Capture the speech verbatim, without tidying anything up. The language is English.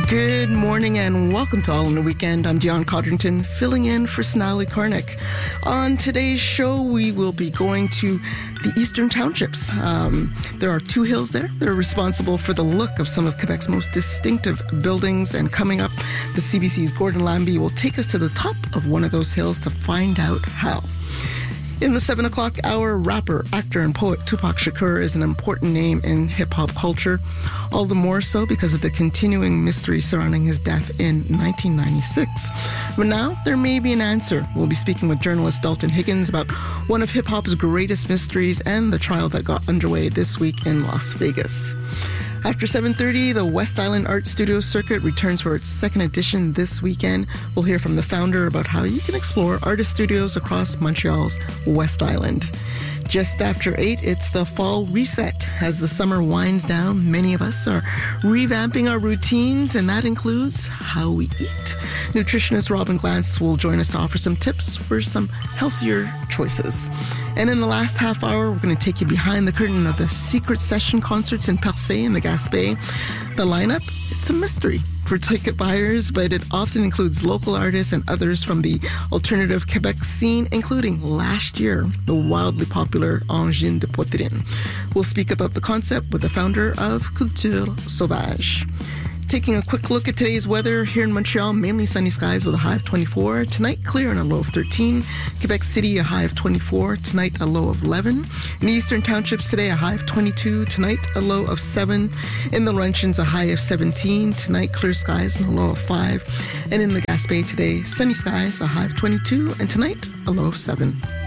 Good morning and welcome to All in the Weekend. I'm Dion Codrington, filling in for Sonali Karnick. On today's show, we will be going to the Eastern Townships. Um, there are two hills there that are responsible for the look of some of Quebec's most distinctive buildings. And coming up, the C B C's Gordon Lambie will take us to the top of one of those hills to find out how. In the seven o'clock hour, rapper, actor, and poet Tupac Shakur is an important name in hip-hop culture, all the more so because of the continuing mystery surrounding his death in nineteen ninety-six. But now, there may be an answer. We'll be speaking with journalist Dalton Higgins about one of hip-hop's greatest mysteries and the trial that got underway this week in Las Vegas. After seven thirty, the West Island Art Studio Circuit returns for its second edition this weekend. We'll hear from the founder about how you can explore artist studios across Montreal's West Island. Just after eight, it's the fall reset. As the summer winds down, many of us are revamping our routines, and that includes how we eat. Nutritionist Robin Glantz will join us to offer some tips for some healthier choices. And in the last half hour, we're going to take you behind the curtain of the Secret Session concerts in Percé in the Gaspé. The lineup, it's a mystery for ticket buyers, but it often includes local artists and others from the alternative Quebec scene, including last year, the wildly popular Angine de Poitrine. We'll speak about the concept with the founder of Culture Sauvage. Taking a quick look at today's weather here in Montreal, mainly sunny skies with a high of twenty-four. Tonight, clear and a low of thirteen. Quebec City, a high of twenty-four. Tonight, a low of eleven. In the Eastern Townships today, a high of twenty-two. Tonight, a low of seven. In the Laurentians, a high of seventeen. Tonight, clear skies and a low of five. And in the Gaspé today, sunny skies, a high of twenty-two. And tonight, a low of seven.